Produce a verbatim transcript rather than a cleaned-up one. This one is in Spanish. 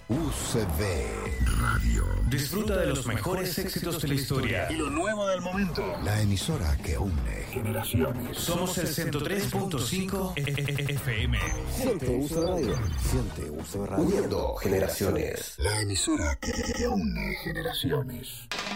U C B Radio. Disfruta de los mejores éxitos de la historia y lo nuevo del momento. La emisora que une generaciones. Somos el ciento tres punto cinco F M. Siente U C B Radio. Siente U C B Radio. Uniendo generaciones. La emisora que, que une generaciones.